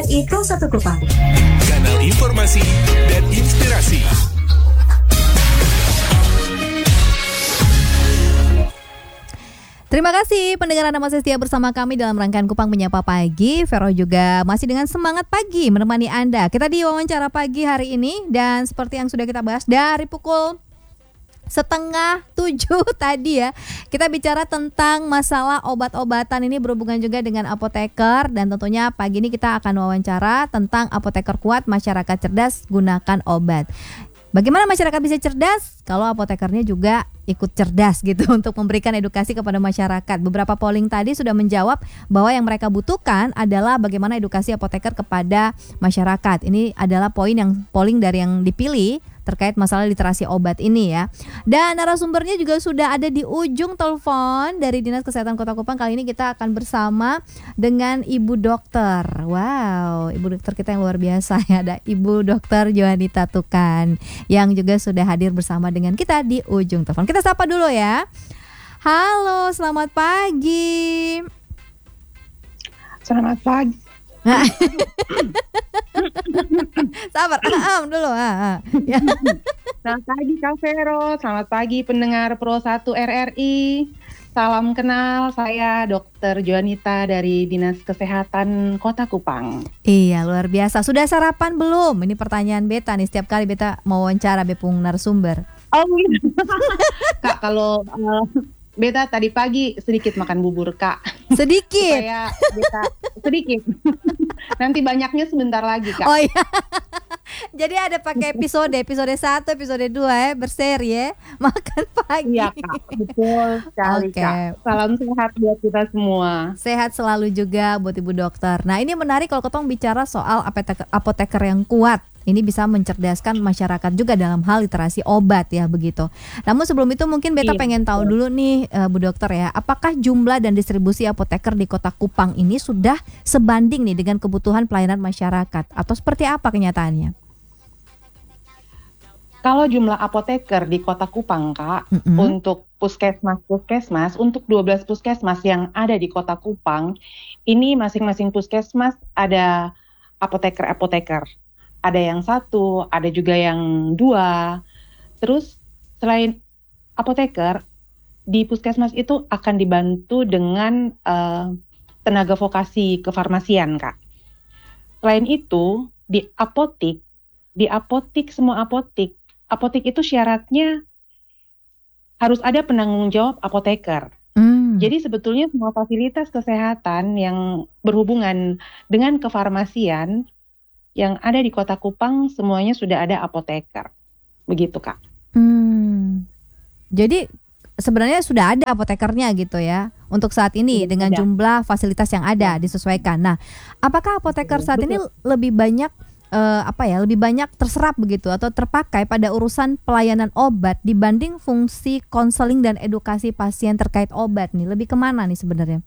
RRI Pro 1 Kupang. Kanal informasi dan inspirasi. Terima kasih pendengar Anda masih setia bersama kami dalam rangkaian Kupang Menyapa Pagi. Vero juga masih dengan semangat pagi menemani Anda. Kita di wawancara pagi hari ini dan seperti yang sudah kita bahas dari pukul 6:30 tadi ya, kita bicara tentang masalah obat-obatan ini berhubungan juga dengan apoteker. Dan tentunya pagi ini kita akan wawancara tentang apoteker kuat, masyarakat cerdas, gunakan obat. Bagaimana masyarakat bisa cerdas kalau apotekernya juga ikut cerdas gitu untuk memberikan edukasi kepada masyarakat. Beberapa polling tadi sudah menjawab bahwa yang mereka butuhkan adalah bagaimana edukasi apoteker kepada masyarakat. Ini adalah polling dari yang dipilih terkait masalah literasi obat ini ya. Dan narasumbernya juga sudah ada di ujung telepon dari Dinas Kesehatan Kota Kupang. Kali ini kita akan bersama dengan Ibu Dokter. Wow, Ibu Dokter kita yang luar biasa ya. Ada Ibu Dokter Johanita Tukan yang juga sudah hadir bersama dengan kita di ujung telepon. Kita sapa dulu ya. Halo, selamat pagi. Selamat pagi. Sabar, dulu. Ya. Selamat pagi Kak Vero, selamat pagi pendengar Pro 1 RRI. Salam kenal, saya Dr. Johanita dari Dinas Kesehatan Kota Kupang. Iya, luar biasa. Sudah sarapan belum? Ini pertanyaan beta nih, setiap kali beta mau wawancara bepung narasumber. Oh gitu. Kak, kalau beta tadi pagi sedikit makan bubur Kak. Sedikit? Supaya beta sedikit. Nanti banyaknya sebentar lagi Kak. Oh iya. Jadi ada pakai episode 1, episode 2 ya, berseri ya. Makan pagi. Iya Kak, betul sekali Kak. Salam sehat buat kita semua. Sehat selalu juga buat Ibu Dokter. Nah ini menarik kalau ketong bicara soal apoteker yang kuat. Ini bisa mencerdaskan masyarakat juga dalam hal literasi obat ya begitu. Namun sebelum itu mungkin beta pengen tahu dulu nih Bu Dokter ya, apakah jumlah dan distribusi apoteker di Kota Kupang ini sudah sebanding nih dengan kebutuhan pelayanan masyarakat atau seperti apa kenyataannya? Kalau jumlah apoteker di Kota Kupang Kak, untuk puskesmas, untuk 12 puskesmas yang ada di Kota Kupang, ini masing-masing puskesmas ada apoteker. Ada yang 1, ada juga yang 2. Terus selain apoteker, di puskesmas itu akan dibantu dengan tenaga vokasi kefarmasian, Kak. Selain itu, di apotik semua apotik itu syaratnya harus ada penanggung jawab apoteker. Jadi sebetulnya semua fasilitas kesehatan yang berhubungan dengan kefarmasian yang ada di Kota Kupang semuanya sudah ada apoteker. Begitu Kak. Jadi sebenarnya sudah ada apotekernya gitu ya untuk saat ini sudah dengan ada. Jumlah fasilitas yang ada disesuaikan. Nah, apakah apoteker saat ini lebih banyak lebih banyak terserap begitu atau terpakai pada urusan pelayanan obat dibanding fungsi konseling dan edukasi pasien terkait obat nih? Lebih kemana nih sebenarnya?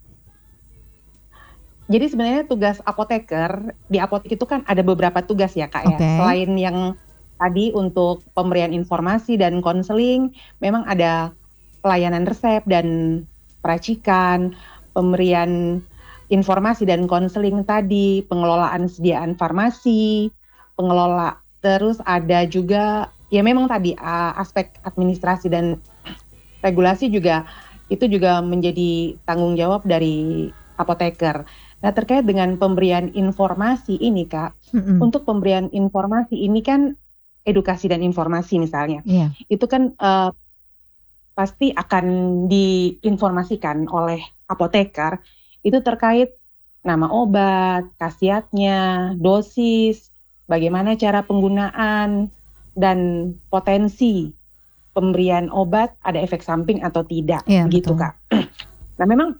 Jadi sebenarnya tugas apoteker di apotek itu kan ada beberapa tugas ya Kak ya. Selain yang tadi untuk pemberian informasi dan konseling, memang ada pelayanan resep dan peracikan, pemberian informasi dan konseling tadi, pengelolaan sediaan farmasi, terus ada juga ya memang tadi aspek administrasi dan regulasi juga itu juga menjadi tanggung jawab dari apoteker. Nah terkait dengan pemberian informasi ini Kak, untuk pemberian informasi ini kan edukasi dan informasi misalnya, itu kan pasti akan diinformasikan oleh apoteker itu terkait nama obat, khasiatnya, dosis, bagaimana cara penggunaan, dan potensi pemberian obat ada efek samping atau tidak, gitu betul. Kak. Nah memang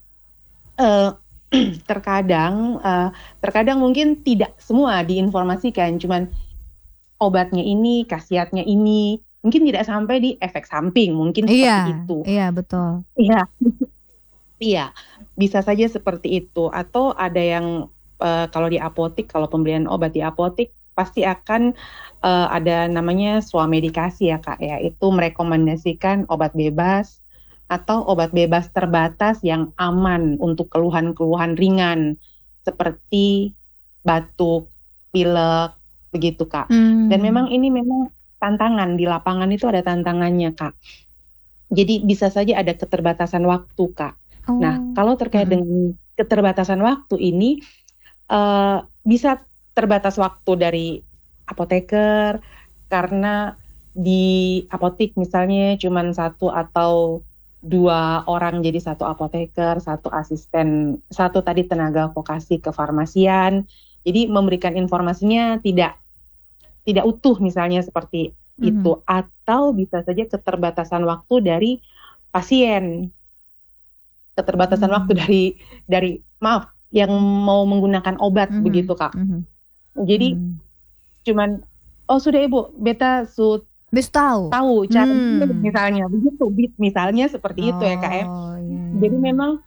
terkadang mungkin tidak semua diinformasikan, cuman obatnya ini, khasiatnya ini, mungkin tidak sampai di efek samping, mungkin seperti itu. Iya, betul. Iya, bisa saja seperti itu. Atau ada yang kalau di apotik, kalau pemberian obat di apotik pasti akan ada namanya swamedikasi ya Kak ya. Itu merekomendasikan obat bebas atau obat bebas terbatas yang aman untuk keluhan-keluhan ringan seperti batuk, pilek, begitu Kak. Dan memang ini memang tantangan, di lapangan itu ada tantangannya Kak. Jadi bisa saja ada keterbatasan waktu Kak. Nah kalau terkait dengan keterbatasan waktu ini, bisa terbatas waktu dari apoteker, karena di apotik misalnya cuma 1 atau 2 orang jadi 1 apoteker, 1 asisten, 1 tadi tenaga vokasi kefarmasian. Jadi memberikan informasinya tidak utuh misalnya seperti itu, atau bisa saja keterbatasan waktu dari pasien, keterbatasan waktu dari maaf yang mau menggunakan obat, begitu Kak. Jadi cuman sudah Ibu, beta tahu cara misalnya begitu, misalnya seperti itu ya Kak ya. Jadi memang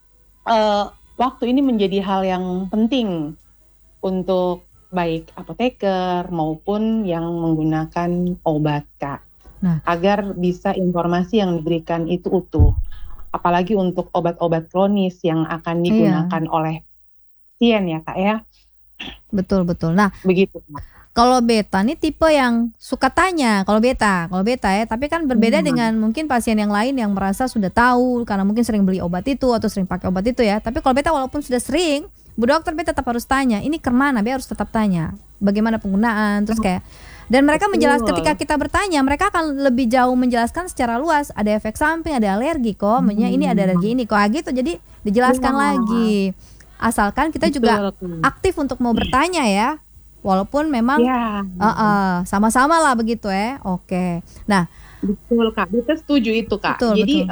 waktu ini menjadi hal yang penting untuk baik apoteker maupun yang menggunakan obat Kak. Agar bisa informasi yang diberikan itu utuh. Apalagi untuk obat-obat kronis yang akan digunakan oleh pasien ya Kak ya. Betul. Nah, begitu Kak. Kalau beta nih tipe yang suka tanya, kalau beta ya, tapi kan berbeda dengan mungkin pasien yang lain yang merasa sudah tahu karena mungkin sering beli obat itu atau sering pakai obat itu ya. Tapi kalau beta walaupun sudah sering, Bu Dokter, beta tetap harus tanya, ini kemana? Beta harus tetap tanya, bagaimana penggunaan, terus kayak, dan mereka menjelaskan ketika kita bertanya, mereka akan lebih jauh menjelaskan secara luas, ada efek samping, ada alergi kok, ini ada alergi ini kok, gitu, jadi dijelaskan lagi. Asalkan kita juga aktif untuk mau bertanya ya. Walaupun memang sama-sama lah begitu ya. Oke. Nah, betul Kak. Kita setuju itu Kak. Jadi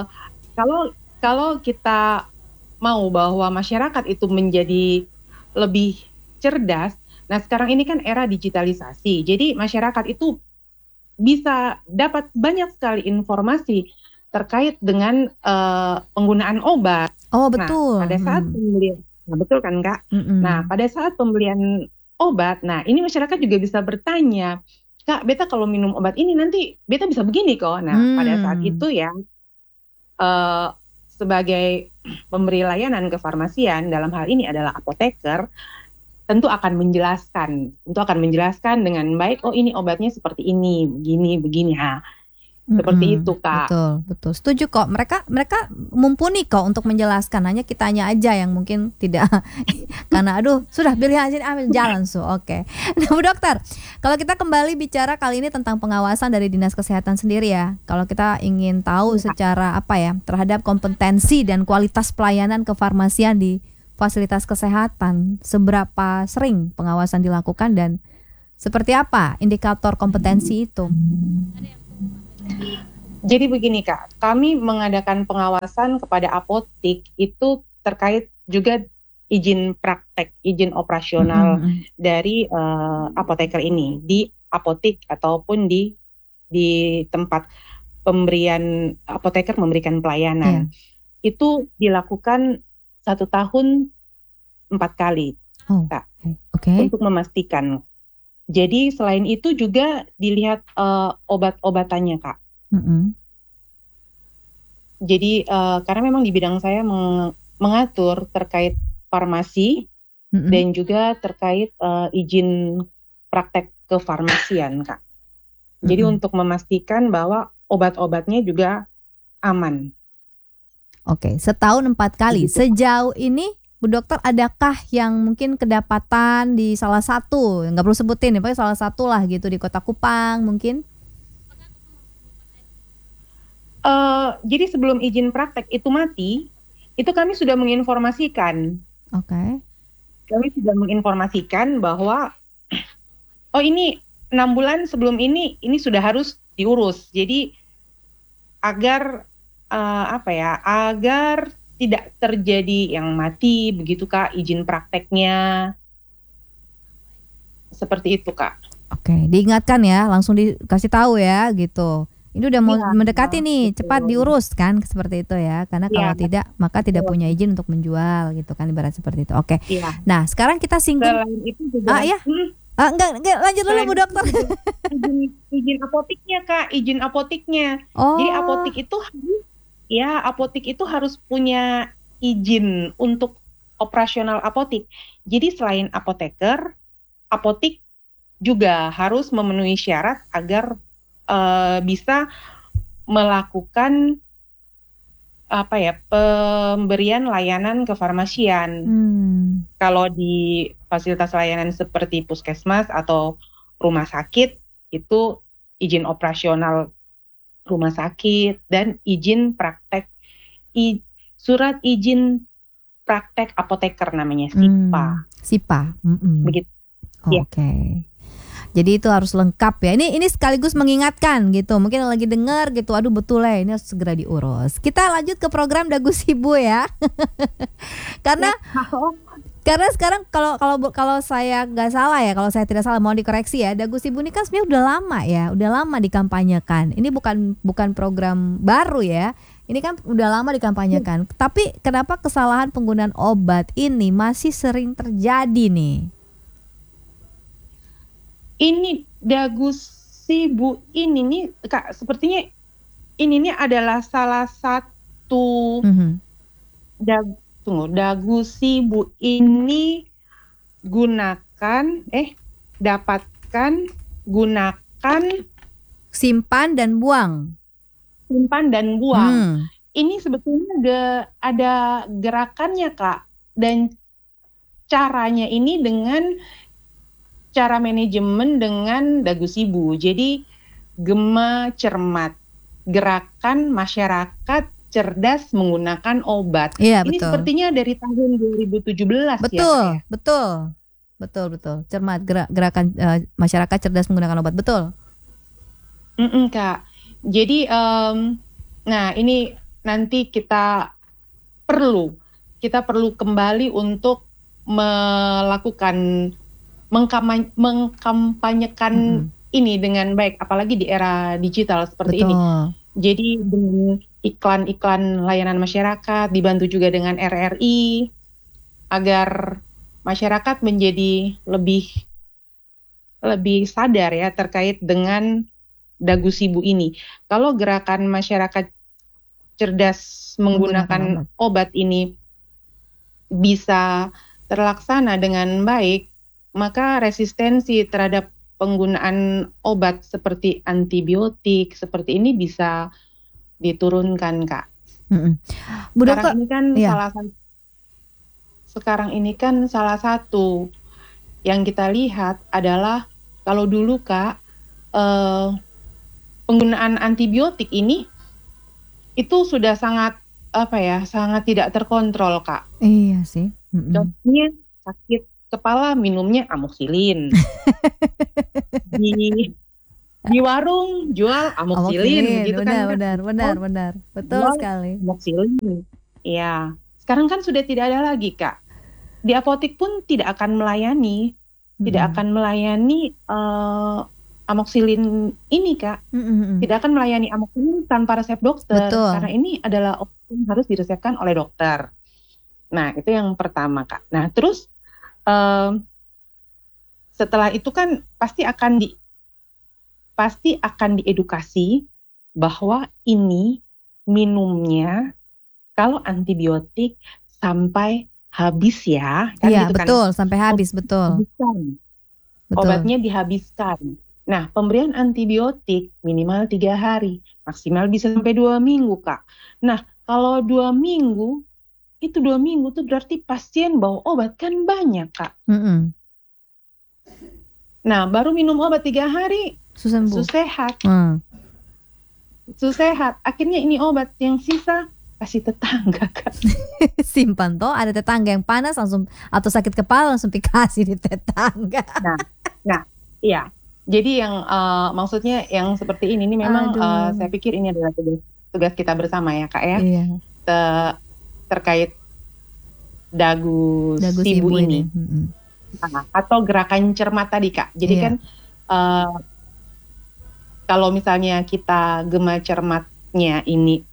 kalau kita mau bahwa masyarakat itu menjadi lebih cerdas. Nah, sekarang ini kan era digitalisasi. Jadi masyarakat itu bisa dapat banyak sekali informasi terkait dengan penggunaan obat. Oh, betul. Nah, pada saat pembelian, betul kan Kak? Nah, pada saat pembelian obat, nah ini masyarakat juga bisa bertanya, Kak, beta kalau minum obat ini nanti beta bisa begini kok. Nah pada saat itu ya sebagai pemberi layanan kefarmasian, dalam hal ini adalah apoteker, tentu akan menjelaskan dengan baik, oh ini obatnya seperti ini, begini. Seperti itu Kak. Betul. Setuju kok. Mereka mumpuni kok untuk menjelaskan. Hanya kitanya aja yang mungkin tidak. Karena sudah pilihan sini ambil jalan Oke. Nah Bu Dokter, kalau kita kembali bicara kali ini tentang pengawasan dari Dinas Kesehatan sendiri ya. Kalau kita ingin tahu secara terhadap kompetensi dan kualitas pelayanan kefarmasian di fasilitas kesehatan, seberapa sering pengawasan dilakukan dan seperti apa indikator kompetensi itu? Jadi begini Kak, kami mengadakan pengawasan kepada apotik itu terkait juga izin praktek, izin operasional dari apoteker ini di apotik ataupun di tempat pemberian apoteker memberikan pelayanan. Itu dilakukan 1 tahun 4 kali Kak, untuk memastikan. Jadi selain itu juga dilihat obat-obatannya Kak. Jadi karena memang di bidang saya mengatur terkait farmasi dan juga terkait izin praktek kefarmasian Kak. Jadi untuk memastikan bahwa obat-obatnya juga aman. Oke, setahun 4 kali. Sejauh ini Bu Dokter, adakah yang mungkin kedapatan di salah satu, nggak perlu sebutin ya, pokoknya salah satu lah gitu di Kota Kupang mungkin? Jadi sebelum izin praktek itu mati, itu kami sudah menginformasikan. Kami sudah menginformasikan bahwa ini 6 bulan sebelum ini sudah harus diurus. Jadi agar agar tidak terjadi yang mati begitu Kak, izin prakteknya. Seperti itu Kak. Oke, diingatkan ya, langsung dikasih tahu ya gitu. Ini udah mau mendekati nih, cepat diurus kan, seperti itu ya. Karena kalau tidak, maka tidak punya izin untuk menjual gitu kan, ibarat seperti itu. Oke. Nah, sekarang kita singgung. Selain itu juga, enggak lanjut dulu Bu Dokter. Izin apotiknya Kak, izin apotiknya. Jadi apotik itu harus punya izin untuk operasional apotik. Jadi selain apoteker, apotik juga harus memenuhi syarat agar bisa melakukan pemberian layanan kefarmasian. Kalau di fasilitas layanan seperti puskesmas atau rumah sakit itu izin operasional rumah sakit dan izin praktek surat izin praktek apoteker namanya SIPA. SIPA. Begitu. Oke. Jadi itu harus lengkap ya. Ini sekaligus mengingatkan gitu. Mungkin yang lagi dengar gitu, aduh betul ya, ini harus segera diurus. Kita lanjut ke program Dagu Sibu ya. Karena sekarang kalau saya nggak salah ya, kalau saya tidak salah mohon dikoreksi ya, Dagu Sibu ini kan sebenarnya udah lama dikampanyekan. Ini bukan program baru ya. Ini kan udah lama dikampanyekan. Tapi kenapa kesalahan penggunaan obat ini masih sering terjadi nih? Ini Dagu Sibu ini nih Kak, sepertinya ini nih adalah salah satu Dagu Sibu ini dapatkan, gunakan, simpan dan buang. Ini sebetulnya ada gerakannya Kak, dan caranya ini dengan cara manajemen dengan Dagu Sibu. Jadi Gema Cermat, gerakan masyarakat cerdas menggunakan obat. Iya, ini betul. Sepertinya dari tahun 2017 betul, ya. Betul. Cermat, gerakan masyarakat cerdas menggunakan obat. Betul. Kak. Jadi nah ini nanti kita perlu kembali untuk melakukan mengkampanyekan ini dengan baik, apalagi di era digital seperti ini. Jadi dengan iklan-iklan layanan masyarakat dibantu juga dengan RRI agar masyarakat menjadi lebih sadar ya terkait dengan Dagu Sibu ini. Kalau gerakan masyarakat cerdas menggunakan obat ini bisa terlaksana dengan baik, maka resistensi terhadap penggunaan obat seperti antibiotik seperti ini bisa diturunkan, Kak. Sekarang ini kan salah satu yang kita lihat adalah kalau dulu Kak, penggunaan antibiotik ini itu sudah sangat tidak terkontrol, Kak. Iya sih. Contohnya sakit kepala minumnya amoxilin. di warung jual amoxilin gitu kan. Benar. Betul jual sekali. Amoxilin. Iya. Sekarang kan sudah tidak ada lagi, Kak. Di apotik pun tidak akan melayani amoxilin ini, Kak. Tidak akan melayani amoxilin tanpa resep dokter. Betul. Karena ini adalah obat yang harus diresepkan oleh dokter. Nah, itu yang pertama, Kak. Nah, terus setelah itu kan pasti akan diedukasi bahwa ini minumnya kalau antibiotik sampai habis ya. Iya, gitu betul, kan? Sampai habis, betul. Obatnya dihabiskan. Nah, pemberian antibiotik minimal 3 hari, maksimal bisa sampai 2 minggu, Kak. Nah, kalau 2 minggu, itu 2 minggu tuh berarti pasien bawa obat kan banyak, Kak. Nah, baru minum obat 3 hari, sehat. Sehat. Akhirnya ini obat yang sisa kasih tetangga, Kak. Simpan toh, ada tetangga yang panas langsung atau sakit kepala langsung dikasih di tetangga. Nah, iya. Jadi yang maksudnya yang seperti ini memang saya pikir ini adalah tugas kita bersama ya, Kak ya. Iya. Terkait Dagu Sibu ini. Atau gerakan cermat tadi, Kak. Jadi kan kalau misalnya kita Gema Cermatnya ini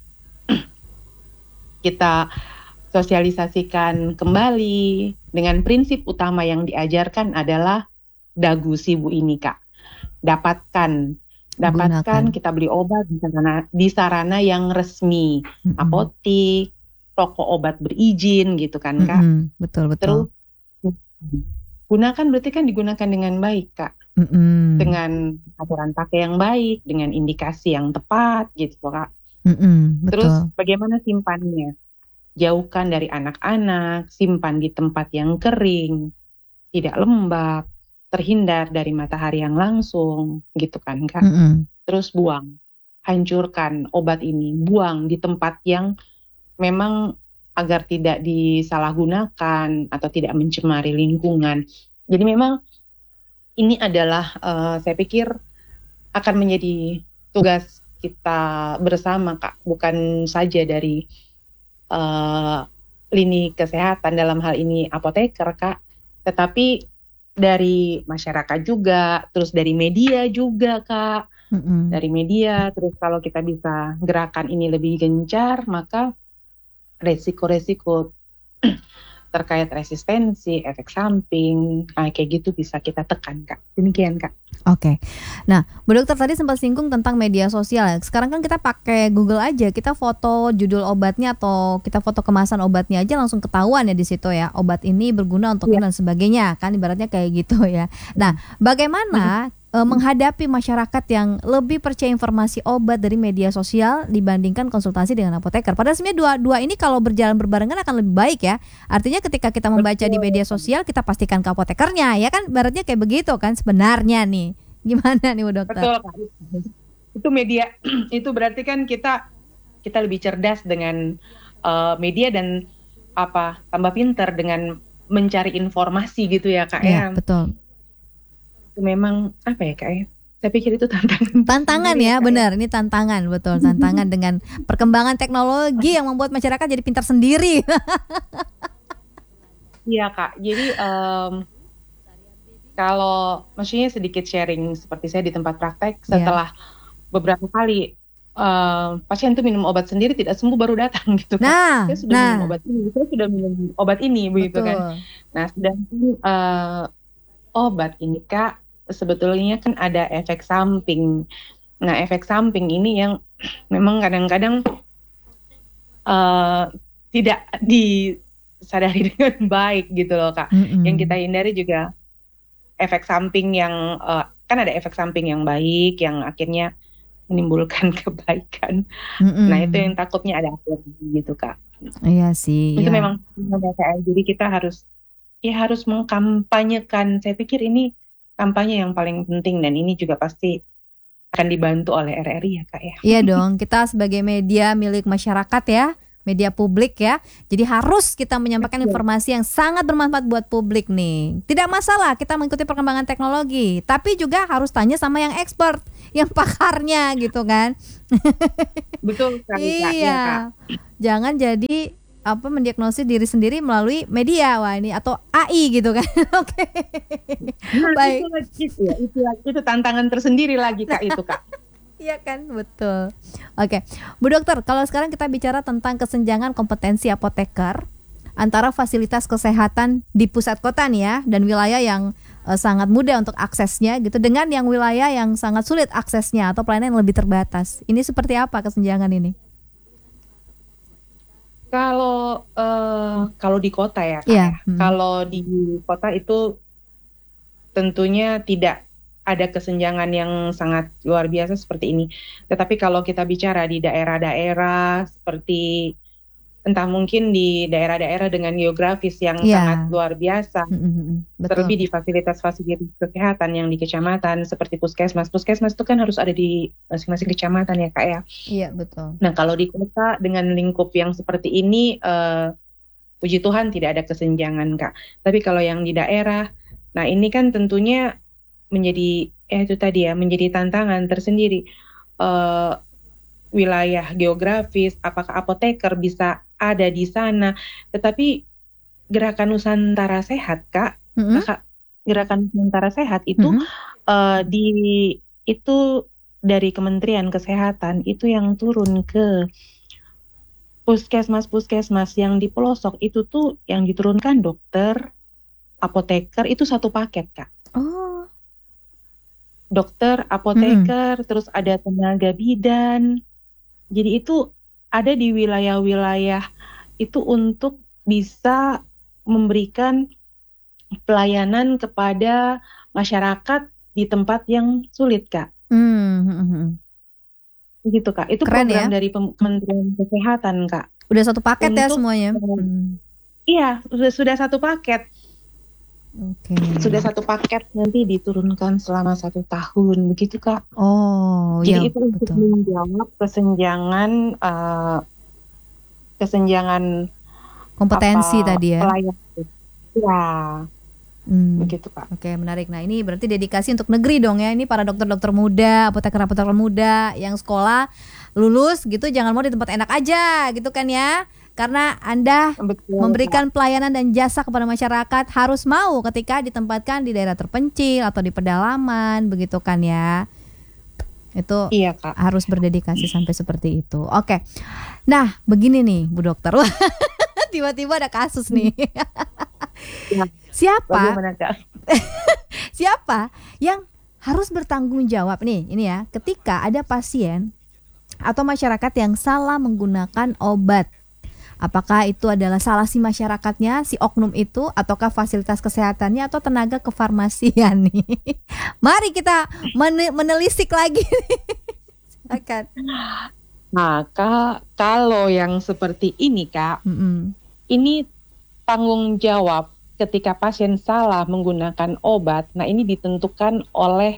kita sosialisasikan kembali dengan prinsip utama yang diajarkan adalah Dagu Sibu ini, Kak. Dapatkan, kita beli obat di sarana yang resmi, apotik, toko obat berizin gitu kan, Kak. Betul. Terus gunakan berarti kan digunakan dengan baik, Kak. Dengan aturan pakai yang baik, dengan indikasi yang tepat gitu, Kak. Terus bagaimana simpannya? Jauhkan dari anak-anak, simpan di tempat yang kering, tidak lembab, terhindar dari matahari yang langsung, gitu kan, Kak. Terus buang, hancurkan obat ini, buang di tempat yang memang agar tidak disalahgunakan atau tidak mencemari lingkungan. Jadi memang ini adalah saya pikir akan menjadi tugas kita bersama, Kak, bukan saja dari lini kesehatan dalam hal ini apoteker, Kak, tetapi dari masyarakat juga, terus dari media juga, Kak. Dari media, terus kalau kita bisa gerakan ini lebih gencar, maka resiko-resiko terkait resistensi, efek samping, kayak gitu bisa kita tekan, Kak. Demikian, Kak. Oke. Nah, Bu Dokter tadi sempat singgung tentang media sosial. Sekarang kan kita pakai Google aja, kita foto judul obatnya atau kita foto kemasan obatnya aja langsung ketahuan ya di situ ya. Obat ini berguna untuk ini dan sebagainya, kan ibaratnya kayak gitu ya. Nah, bagaimana menghadapi masyarakat yang lebih percaya informasi obat dari media sosial dibandingkan konsultasi dengan apoteker? Padahal sebenarnya dua ini kalau berjalan berbarengan akan lebih baik ya. Artinya ketika kita membaca di media sosial, kita pastikan ke apotekernya ya kan, ibaratnya kayak begitu kan sebenarnya nih. Gimana nih Bu Dokter? Betul, Kak. Itu media, itu berarti kan kita lebih cerdas dengan media dan tambah pinter dengan mencari informasi gitu ya, Kak. Iya, betul. Itu memang Kak ya? Saya pikir itu tantangan ya, benar. Ini tantangan, betul. Tantangan dengan perkembangan teknologi yang membuat masyarakat jadi pintar sendiri. Iya, Kak. Jadi kalau maksudnya sedikit sharing seperti saya di tempat praktek, setelah beberapa kali pasien tuh minum obat sendiri tidak sembuh baru datang gitu kan. Saya sudah minum obat ini, begitu kan. Nah, sedangkan obat ini, Kak, sebetulnya kan ada efek samping. Nah, efek samping ini yang memang kadang-kadang tidak disadari dengan baik gitu loh, Kak. Yang kita hindari juga efek samping yang kan ada efek samping yang baik yang akhirnya menimbulkan kebaikan. Nah, itu yang takutnya ada gitu, Kak. Iya sih. Itu memang jadi kita harus mengkampanyekan. Saya pikir ini kampanye yang paling penting dan ini juga pasti akan dibantu oleh RRI ya, Kak ya. Iya dong, kita sebagai media milik masyarakat ya, media publik ya. Jadi harus kita menyampaikan informasi yang sangat bermanfaat buat publik nih. Tidak masalah kita mengikuti perkembangan teknologi, tapi juga harus tanya sama yang expert, yang pakarnya gitu kan. Betul sekali, Kak. Iya. Jangan jadi mendiagnosis diri sendiri melalui media, wah ini atau AI gitu kan. Oke. Baik. Itu tantangan tersendiri lagi, Kak, itu, Kak. Iya kan, betul. Oke, Bu Dokter, kalau sekarang kita bicara tentang kesenjangan kompetensi apoteker antara fasilitas kesehatan di pusat kota nih ya, dan wilayah yang sangat mudah untuk aksesnya gitu, dengan yang wilayah yang sangat sulit aksesnya atau pelayanan yang lebih terbatas. Ini seperti apa kesenjangan ini? Kalau di kota ya, Kak. Kalau di kota itu tentunya tidak ada kesenjangan yang sangat luar biasa seperti ini. Tetapi kalau kita bicara di daerah-daerah seperti entah mungkin di daerah-daerah dengan geografis yang sangat luar biasa, terlebih di fasilitas-fasilitas kesehatan yang di kecamatan seperti puskesmas itu kan harus ada di masing-masing kecamatan ya, Kak ya. Iya, betul. Nah, kalau di kota dengan lingkup yang seperti ini, puji Tuhan tidak ada kesenjangan, Kak. Tapi kalau yang di daerah, nah ini kan tentunya menjadi menjadi tantangan tersendiri. Wilayah geografis, apakah apoteker bisa ada di sana? Tetapi Gerakan Nusantara Sehat, Kak, Gerakan Nusantara Sehat itu itu dari Kementerian Kesehatan itu yang turun ke puskesmas yang di pelosok itu tuh yang diturunkan dokter, apoteker itu satu paket, Kak. Oh. Dokter, apoteker, terus ada tenaga bidan. Jadi itu ada di wilayah-wilayah itu untuk bisa memberikan pelayanan kepada masyarakat di tempat yang sulit, Kak. Gitu, Kak. Itu keren program ya? dari Kementerian Kesehatan, Kak. Udah satu paket ya Untuk semuanya. Iya, sudah satu paket. Oke. Sudah satu paket, nanti diturunkan selama 1 tahun, begitu, Kak. Oh, Jadi ya, itu untuk betul. menjawab kesenjangan Kompetensi tadi ya. pelayan. Ya, begitu, Kak. Oke, menarik. Nah, ini berarti dedikasi untuk negeri dong ya. Ini para dokter-dokter muda, apoteker-apoteker muda yang sekolah lulus gitu, jangan mau di tempat enak aja gitu kan ya. Karena Anda Betul, memberikan pelayanan dan jasa kepada masyarakat, harus mau ketika ditempatkan di daerah terpencil atau di pedalaman, begitu kan ya. Itu Iya, Kak. harus berdedikasi sampai seperti itu. Oke. Nah, begini nih Bu Dokter. Tiba-tiba ada kasus nih. Ya, Siapa bagaimana, Kak? siapa yang harus bertanggung jawab nih, ini ya, ketika ada pasien atau masyarakat yang salah menggunakan obat? Apakah itu adalah salah si masyarakatnya, si oknum itu, ataukah fasilitas kesehatannya, atau tenaga kefarmasian nih? Mari kita menelisik lagi. Silakan. Nah, Kak, kalau yang seperti ini, Kak, ini tanggung jawab ketika pasien salah menggunakan obat. Nah, ini ditentukan oleh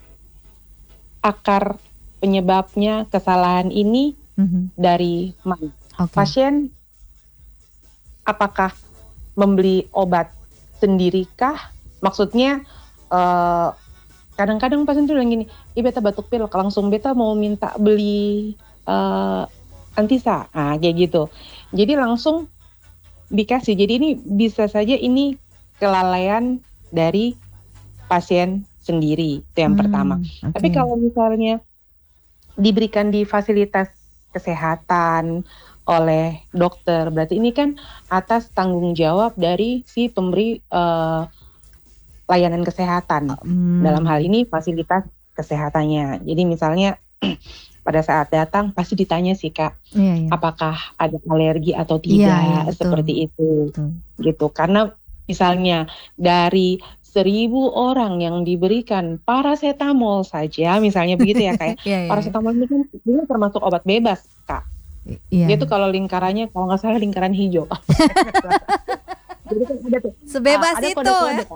akar penyebabnya kesalahan ini dari mana. Pasien apakah membeli obat sendirikah? Maksudnya kadang-kadang pasien tuh bilang gini, beta batuk pilek, langsung beta mau minta beli antisa, kayak gitu. Jadi langsung dikasih. Jadi ini bisa saja ini kelalaian dari pasien sendiri, itu yang pertama. Tapi kalau misalnya diberikan di fasilitas kesehatan oleh dokter, berarti ini kan atas tanggung jawab dari si pemberi layanan kesehatan. Dalam hal ini fasilitas kesehatannya. Jadi misalnya pada saat datang pasti ditanya sih, Kak, apakah ada alergi atau tidak, seperti itu, gitu. Karena misalnya dari 1.000 orang yang diberikan paracetamol saja, misalnya begitu ya, Kak. Paracetamol ini kan sebenarnya termasuk obat bebas, Kak. Dia tuh kalau lingkarannya, kalau nggak salah lingkaran hijau. Jadi kan ada tuh, sebebas ada itu. kode-kode,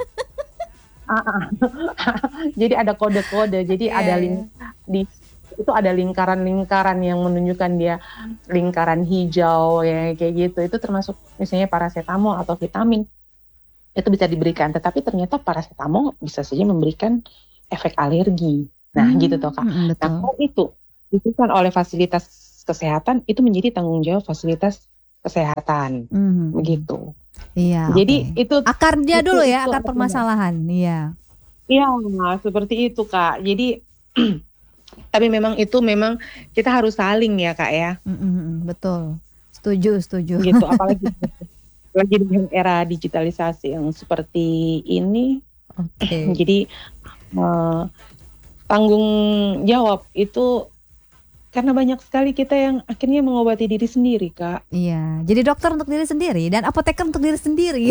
jadi ada kode-kode, jadi ada itu ada lingkaran-lingkaran yang menunjukkan dia lingkaran hijau ya, kayak gitu. Itu termasuk misalnya paracetamol atau vitamin. Itu bisa diberikan, tetapi ternyata paracetamol bisa saja memberikan efek alergi. Nah, gitu toh, Kak. Nah, kalau itu kan oleh fasilitas kesehatan, itu menjadi tanggung jawab fasilitas kesehatan, begitu. Iya. Jadi itu akarnya dulu ya, akar permasalahan. Iya. Iya, seperti itu, Kak. Jadi tapi memang kita harus saling ya, Kak ya. Betul. Setuju. Gitu, apalagi lagi dengan era digitalisasi yang seperti ini. Jadi tanggung jawab itu karena banyak sekali kita yang akhirnya mengobati diri sendiri, Kak. Iya, jadi dokter untuk diri sendiri dan apoteker untuk diri sendiri.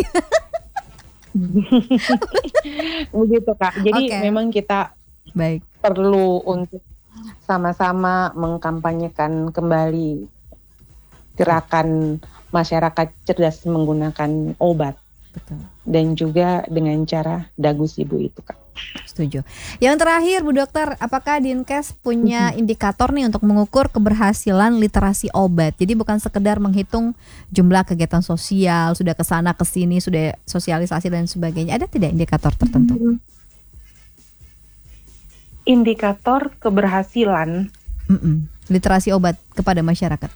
Begitu, Kak. Jadi memang kita perlu untuk sama-sama mengkampanyekan kembali gerakan masyarakat cerdas menggunakan obat. Betul. Dan juga dengan cara dagu sibu itu, Kak. Setuju. Yang terakhir, Bu Dokter, apakah Dinkes punya indikator nih untuk mengukur keberhasilan literasi obat? Jadi bukan sekedar menghitung jumlah kegiatan sosial, sudah kesana kesini, sudah sosialisasi dan sebagainya. Ada tidak indikator tertentu? Indikator keberhasilan literasi obat kepada masyarakat.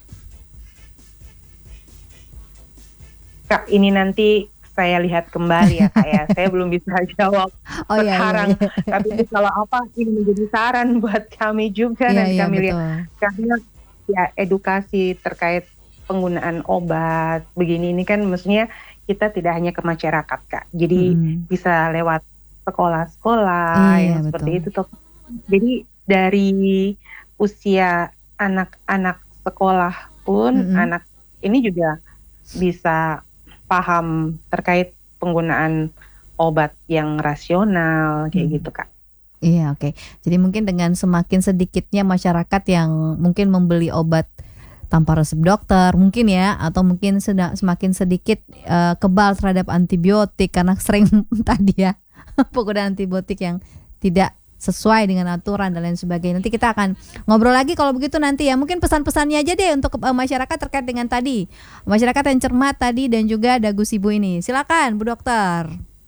Kak, ini nanti saya lihat kembali ya, Kak ya. Saya belum bisa jawab sekarang. Tapi kalau ini menjadi saran buat kami juga dan kami lihat. Karena ya edukasi terkait penggunaan obat begini ini kan maksudnya kita tidak hanya ke masyarakat, Kak. Jadi bisa lewat sekolah-sekolah yang seperti itu tuh. Jadi dari usia anak-anak sekolah pun anak ini juga bisa paham terkait penggunaan obat yang rasional kayak gitu Kak. Iya, oke. Jadi mungkin dengan semakin sedikitnya masyarakat yang mungkin membeli obat tanpa resep dokter mungkin ya, atau mungkin semakin sedikit kebal terhadap antibiotik karena sering tadi ya penggunaan antibiotik yang tidak sesuai dengan aturan dan lain sebagainya. Nanti kita akan ngobrol lagi kalau begitu nanti ya. Mungkin pesan-pesannya aja deh untuk masyarakat terkait dengan tadi, masyarakat yang cermat tadi dan juga dagu sibu ini. Silakan Bu Dokter.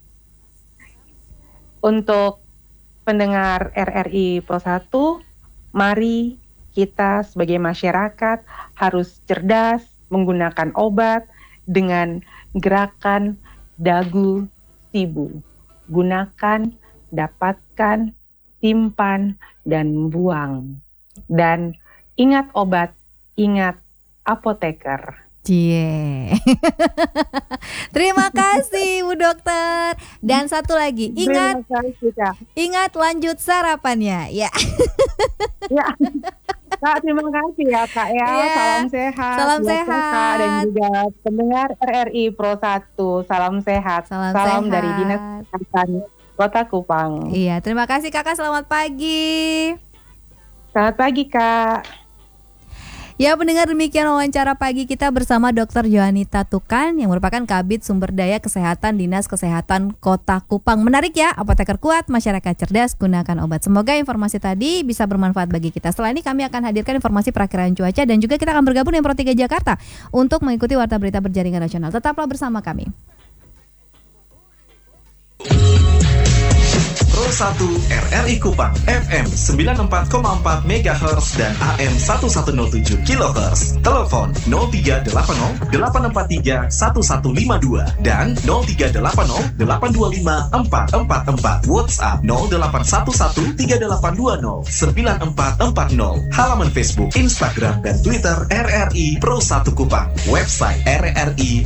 Untuk pendengar RRI Pro 1, mari kita sebagai masyarakat harus cerdas menggunakan obat dengan gerakan dagu sibu. Gunakan, dapatkan, simpan, dan buang. Dan ingat obat, ingat apoteker. Cie. Terima kasih Bu Dokter. Dan satu lagi, ingat lanjut sarapannya ya. Ya. Kak, terima kasih ya Kak ya. Salam sehat. Salam sehat. Kak, dan juga pendengar RRI Pro 1. Salam sehat. Salam dari Dinas Kesehatan Kota Kupang. Iya, terima kasih Kakak. Selamat pagi. Selamat pagi Kak. Ya, pendengar, demikian wawancara pagi kita bersama Dr. Johanita Tukan yang merupakan Kabid Sumber Daya Kesehatan Dinas Kesehatan Kota Kupang. Menarik ya, apoteker kuat, masyarakat cerdas, gunakan obat. Semoga informasi tadi bisa bermanfaat bagi kita. Setelah ini kami akan hadirkan informasi perakiraan cuaca dan juga kita akan bergabung dengan Pro 3 Jakarta untuk mengikuti warta berita berjaringan nasional. Tetaplah bersama kami. Pro 1 RRI Kupang FM 94,4 MHz dan AM 1107 kHz. Telepon 0380 843 1152 dan 0380 825 444. WhatsApp 0811 3820 9440. Halaman Facebook, Instagram dan Twitter RRI Pro 1 Kupang. Website rri.co.id.